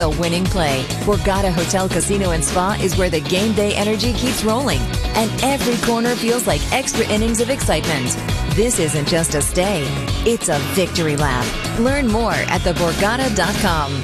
A winning play. Borgata Hotel Casino and Spa is where the game day energy keeps rolling. And every corner feels like extra innings of excitement. This isn't just a stay, it's a victory lap. Learn more at theborgata.com.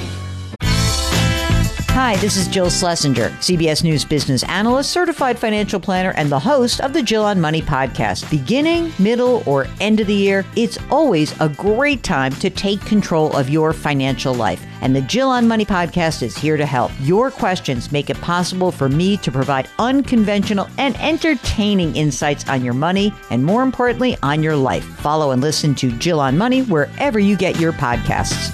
Hi, this is Jill Schlesinger, CBS News business analyst, certified financial planner, and the host of the Jill on Money podcast. Beginning, middle, or end of the year, it's always a great time to take control of your financial life. And the Jill on Money podcast is here to help. Your questions make it possible for me to provide unconventional and entertaining insights on your money and, more importantly, on your life. Follow and listen to Jill on Money wherever you get your podcasts.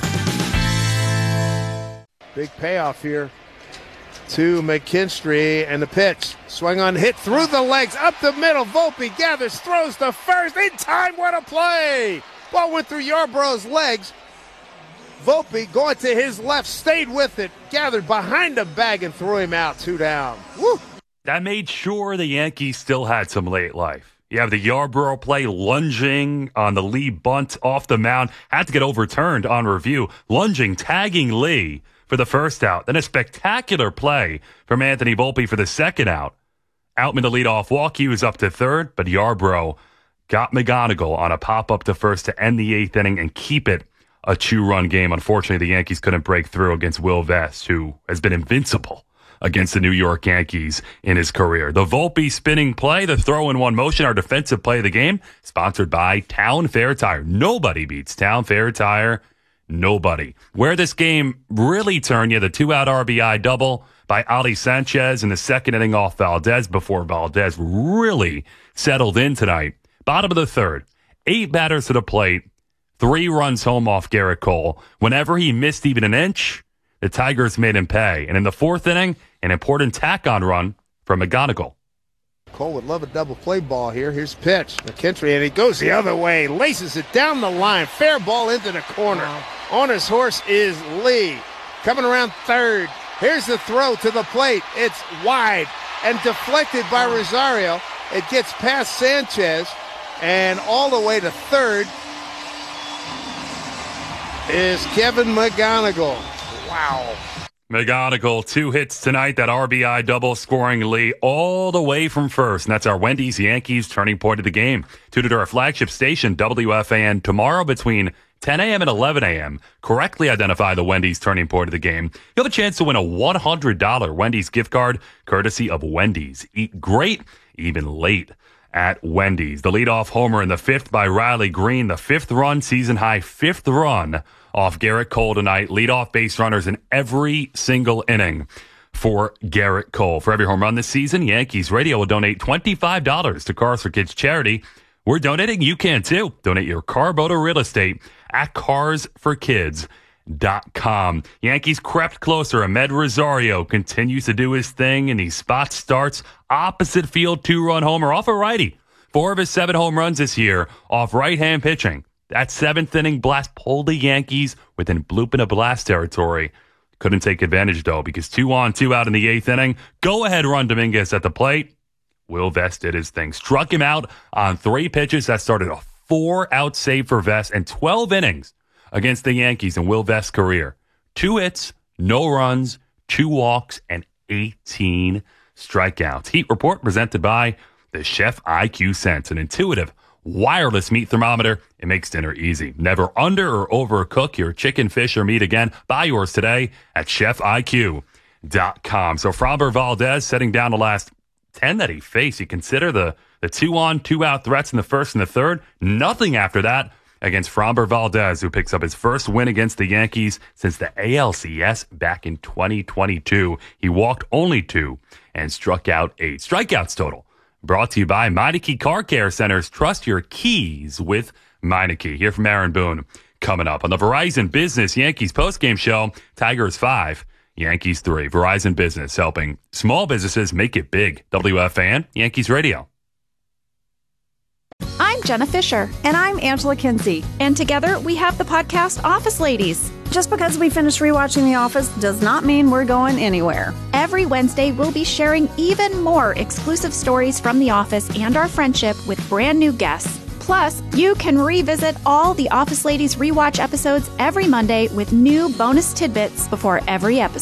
Big payoff here to McKinstry, and the pitch. Swung on, hit through the legs, up the middle. Volpe gathers, throws to first. In time, what a play! Ball went through Yarborough's legs. Volpe going to his left, stayed with it, gathered behind the bag and threw him out. 2 down. Woo! That made sure the Yankees still had some late life. You have the Yarborough play lunging on the Lee bunt off the mound. Had to get overturned on review. Lunging, tagging Lee for the first out. Then a spectacular play from Anthony Volpe for the second out. Outman the leadoff walk. He was up to third, but Yarborough got McGonigal on a pop-up to first to end the 8th inning and keep it a 2-run game. Unfortunately, the Yankees couldn't break through against Will Vest, who has been invincible against the New York Yankees in his career. The Volpe spinning play, the throw-in-one motion, our defensive play of the game, sponsored by Town Fair Tire. Nobody beats Town Fair Tire. Nobody. Where this game really turned, the 2-out RBI double by Ali Sanchez in the second inning off Valdez before Valdez really settled in tonight. Bottom of the third, 8 batters to the plate, 3 runs home off Garrett Cole. Whenever he missed even an inch, the Tigers made him pay. And in the 4th inning, an important tack-on run from McGonigal. Cole would love a double play ball here. Here's pitch. McKinstry, and he goes the other way. Laces it down the line. Fair ball into the corner. On his horse is Lee. Coming around third. Here's the throw to the plate. It's wide and deflected by Rosario. It gets past Sanchez, and all the way to third is Kevin McGonigal. Wow. McGonigal, 2 hits tonight. That RBI double scoring Lee all the way from first. And that's our Wendy's Yankees turning point of the game. Tuned to our flagship station, WFAN, tomorrow between 10 a.m. and 11 a.m. Correctly identify the Wendy's turning point of the game. You'll have a chance to win a $100 Wendy's gift card, courtesy of Wendy's. Eat great, even late at Wendy's. The leadoff homer in the 5th by Riley Green. The 5th run, season high 5th run off Garrett Cole tonight. Leadoff base runners in every single inning for Garrett Cole. For every home run this season, Yankees Radio will donate $25 to Cars for Kids charity. We're donating. You can too. Donate your car, boat, or real estate at carsforkids.com. Yankees crept closer. Ahmed Rosario continues to do his thing in these spot starts. Opposite field 2-run homer off a righty. 4 of his 7 home runs this year off right-hand pitching. That 7th inning blast pulled the Yankees within bloop and a blast territory. Couldn't take advantage, though, because 2 on, 2 out in the 8th inning. Go-ahead run Dominguez at the plate. Will Vest did his thing. Struck him out on 3 pitches. That started a 4-out save for Vest and 12 innings against the Yankees in Will Vest's career. 2 hits, no runs, 2 walks, and 18 strikeouts. Heat Report presented by the Chef IQ Sense, an intuitive wireless meat thermometer. It makes dinner easy. Never under or overcook your chicken, fish, or meat again. Buy yours today at chefiq.com. So Framber Valdez setting down the last 10 that he faced. You consider the 2-on, 2-out threats in the 1st and the 3rd. Nothing after that against Framber Valdez, who picks up his first win against the Yankees since the ALCS back in 2022. He walked only 2 and struck out 8. Strikeouts total brought to you by Meineke Car Care Centers. Trust your keys with Meineke. Hear from Aaron Boone coming up on the Verizon Business Yankees postgame show. Tigers 5, Yankees 3. Verizon Business, helping small businesses make it big. WFAN, Yankees Radio. I'm Jenna Fisher. And I'm Angela Kinsey. And together we have the podcast Office Ladies. Just because we finished rewatching The Office does not mean we're going anywhere. Every Wednesday, we'll be sharing even more exclusive stories from The Office and our friendship with brand new guests. Plus, you can revisit all the Office Ladies Rewatch episodes every Monday with new bonus tidbits before every episode.